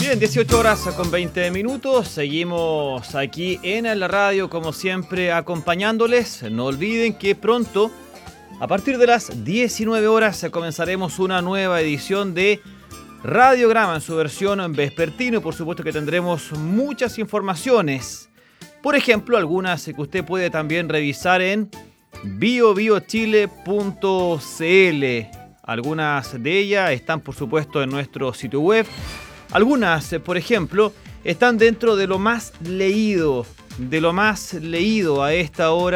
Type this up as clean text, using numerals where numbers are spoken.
Bien, 18 horas con 20 minutos. Seguimos aquí en la radio, como siempre, acompañándoles. No olviden que pronto, a partir de las 19 horas, comenzaremos una nueva edición de Radiograma en su versión vespertino. Por supuesto que tendremos muchas informaciones. Por ejemplo, algunas que usted puede también revisar en biobiochile.cl. Algunas de ellas están, por supuesto, en nuestro sitio web. Algunas, por ejemplo, están dentro de lo más leído a esta hora